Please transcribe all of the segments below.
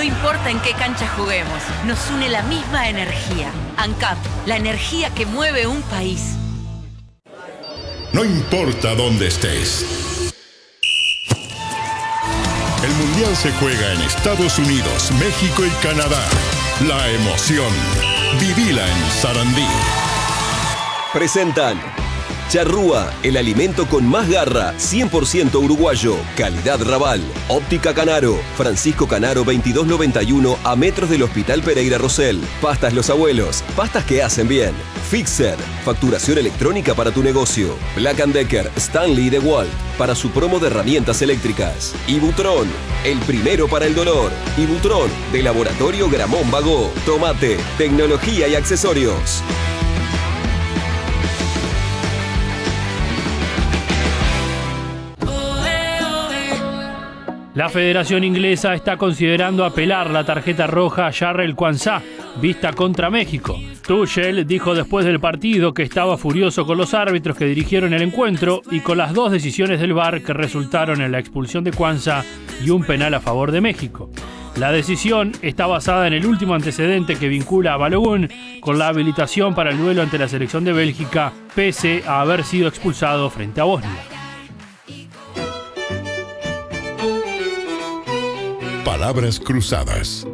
importa en qué cancha juguemos, nos une la misma energía. ANCAP, la energía que mueve un país. No importa dónde estés. El Mundial se juega en Estados Unidos, México y Canadá. La emoción. Vivila en Sarandí. Presentan Charrúa, el alimento con más garra, 100% uruguayo, calidad Raval. Óptica Canaro, Francisco Canaro 2291 a metros del Hospital Pereira Rosell. Pastas Los Abuelos, pastas que hacen bien. Fixer, facturación electrónica para tu negocio. Black & Decker, Stanley y DeWalt, para su promo de herramientas eléctricas. Ibutron, el primero para el dolor. Ibutron, de Laboratorio Gramón Bagó. Tomate, tecnología y accesorios. La Federación Inglesa está considerando apelar la tarjeta roja a Jarrell Quansah, vista contra México. Tuchel dijo después del partido que estaba furioso con los árbitros que dirigieron el encuentro y con las dos decisiones del VAR que resultaron en la expulsión de Quansah y un penal a favor de México. La decisión está basada en el último antecedente que vincula a Balogun con la habilitación para el duelo ante la selección de Bélgica, pese a haber sido expulsado frente a Bosnia. Palabras cruzadas.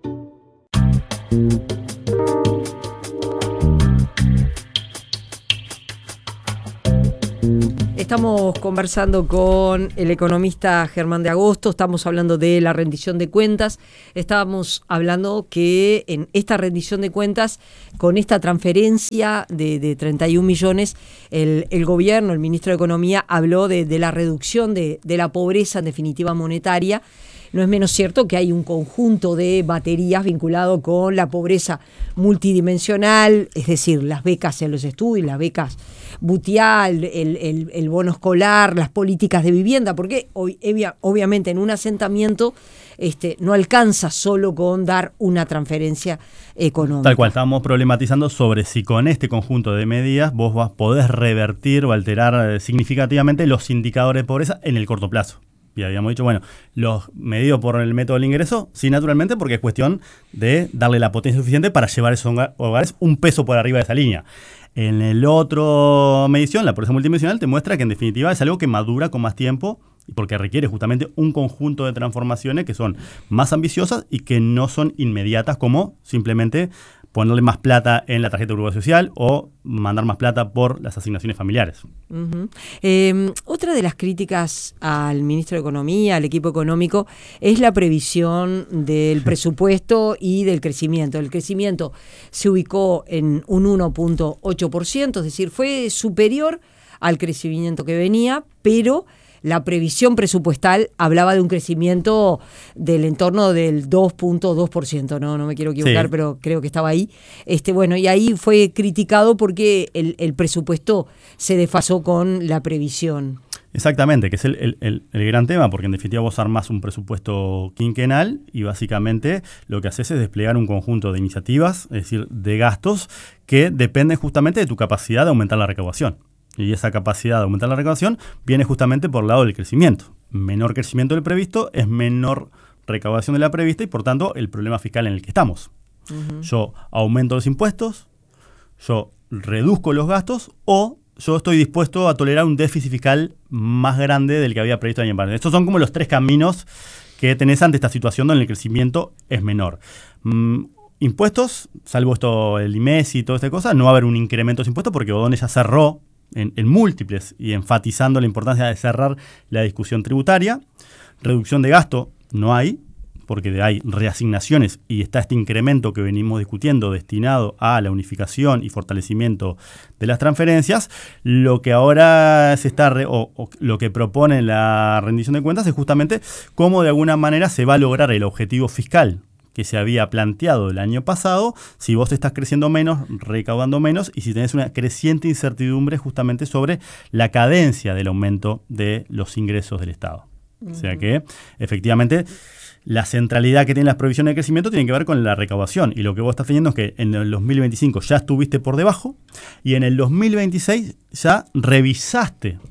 Estamos conversando con el economista Germán de Agosto, estamos hablando de la rendición de cuentas, estábamos hablando que en esta rendición de cuentas, con esta transferencia de 31 millones, el gobierno, el ministro de Economía, habló de la reducción de la pobreza, en definitiva monetaria. No es menos cierto que hay un conjunto de baterías vinculado con la pobreza multidimensional, es decir, las becas en los estudios, las becas Butial, el bono escolar, las políticas de vivienda, porque obviamente en un asentamiento no alcanza solo con dar una transferencia económica. Tal cual, estábamos problematizando sobre si con este conjunto de medidas vos podés revertir o alterar significativamente los indicadores de pobreza en el corto plazo. Y habíamos dicho, bueno, los medidos por el método del ingreso, sí, naturalmente, porque es cuestión de darle la potencia suficiente para llevar a esos hogares un peso por arriba de esa línea. En el otro medición, la pobreza multidimensional, te muestra que en definitiva es algo que madura con más tiempo, porque requiere justamente un conjunto de transformaciones que son más ambiciosas y que no son inmediatas, como simplemente ponerle más plata en la tarjeta de Uruguay Social o mandar más plata por las asignaciones familiares. Uh-huh. Otra de las críticas al ministro de Economía, al equipo económico, es la previsión del presupuesto y del crecimiento. El crecimiento se ubicó en un 1.8%, es decir, fue superior al crecimiento que venía, pero la previsión presupuestal hablaba de un crecimiento del entorno del 2.2%, no me quiero equivocar, sí, pero creo que estaba ahí. Y ahí fue criticado porque el presupuesto se desfasó con la previsión. Exactamente, que es el gran tema, porque en definitiva vos armás un presupuesto quinquenal y básicamente lo que haces es desplegar un conjunto de iniciativas, es decir, de gastos que dependen justamente de tu capacidad de aumentar la recaudación. Y esa capacidad de aumentar la recaudación viene justamente por el lado del crecimiento. Menor crecimiento del previsto es menor recaudación de la prevista y por tanto el problema fiscal en el que estamos. Uh-huh. Yo aumento los impuestos, yo reduzco los gastos o yo estoy dispuesto a tolerar un déficit fiscal más grande del que había previsto el año pasado. Estos son como los tres caminos que tenés ante esta situación donde el crecimiento es menor. Impuestos, salvo esto, el IMES y toda esta cosa, no va a haber un incremento de los impuestos porque O'Donnell ya cerró en múltiples y enfatizando la importancia de cerrar la discusión tributaria. Reducción de gasto no hay, porque hay reasignaciones y está este incremento que venimos discutiendo destinado a la unificación y fortalecimiento de las transferencias. Lo que ahora se está lo que propone la rendición de cuentas es justamente cómo de alguna manera se va a lograr el objetivo fiscal que se había planteado el año pasado, si vos estás creciendo menos, recaudando menos, y si tenés una creciente incertidumbre justamente sobre la cadencia del aumento de los ingresos del Estado. Uh-huh. O sea que, efectivamente, la centralidad que tienen las previsiones de crecimiento tiene que ver con la recaudación, y lo que vos estás teniendo es que en el 2025 ya estuviste por debajo, y en el 2026 ya revisaste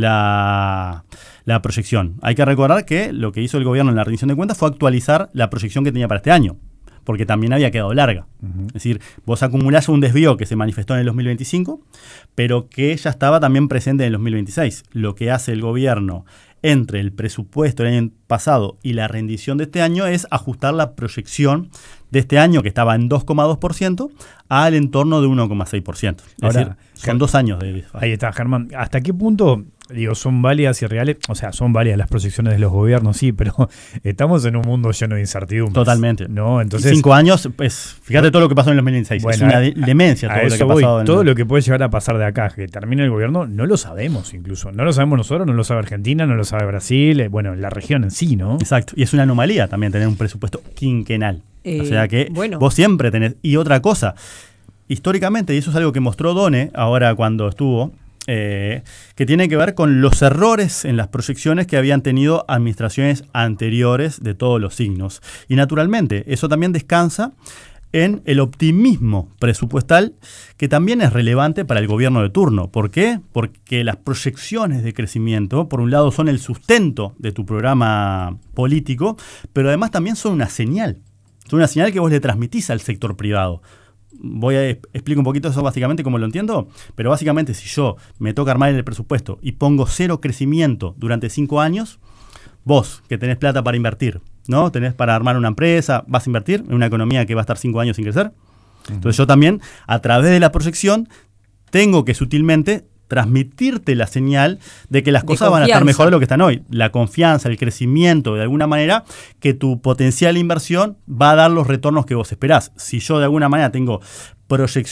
la proyección. Hay que recordar que lo que hizo el gobierno en la rendición de cuentas fue actualizar la proyección que tenía para este año, porque también había quedado larga. Es decir, vos acumulás un desvío que se manifestó en el 2025, pero que ya estaba también presente en el 2026. Lo que hace el gobierno entre el presupuesto del año pasado y la rendición de este año es ajustar la proyección de este año, que estaba en 2,2%, al entorno de 1,6%. Es decir, son 2 años de desfase. Ahí está, Germán. ¿Hasta qué punto, son válidas y reales? O sea, son válidas las proyecciones de los gobiernos, sí, pero estamos en un mundo lleno de incertidumbres. Totalmente. ¿No? Entonces, 5 años, pues, fíjate todo lo que pasó en el 2016. Bueno, es una demencia todo lo que ha pasado. Todo lo que puede llegar a pasar de acá, que termine el gobierno, no lo sabemos incluso. No lo sabemos nosotros, no lo sabe Argentina, no lo sabe Brasil, la región en sí, ¿no? Exacto. Y es una anomalía también tener un presupuesto quinquenal. O sea que bueno, vos siempre tenés... Y otra cosa, históricamente, y eso es algo que mostró Done ahora cuando estuvo, que tiene que ver con los errores en las proyecciones que habían tenido administraciones anteriores de todos los signos. Y naturalmente, eso también descansa en el optimismo presupuestal, que también es relevante para el gobierno de turno. ¿Por qué? Porque las proyecciones de crecimiento, por un lado, son el sustento de tu programa político, pero además también son una señal. Son una señal que vos le transmitís al sector privado. Explico un poquito eso básicamente como lo entiendo, pero básicamente si yo me toca armar el presupuesto y pongo 0 crecimiento durante 5 años, vos que tenés plata para invertir, ¿no? Tenés para armar una empresa, vas a invertir en una economía que va a estar 5 años sin crecer. Entonces yo también, a través de la proyección, tengo que sutilmente transmitirte la señal de que las cosas van a estar mejor de lo que están hoy. La confianza, el crecimiento, de alguna manera, que tu potencial inversión va a dar los retornos que vos esperás. Si yo de alguna manera tengo proyección